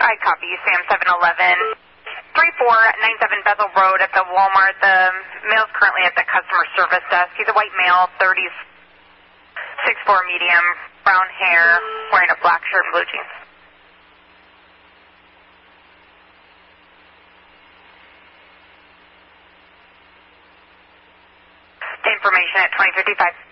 I copy you, Sam 711. 3497 Bethel Road at the Walmart. The male's currently at the customer service desk. He's a white male, 30s, 6'4", medium, brown hair, wearing a black shirt and blue jeans. Information at 2055.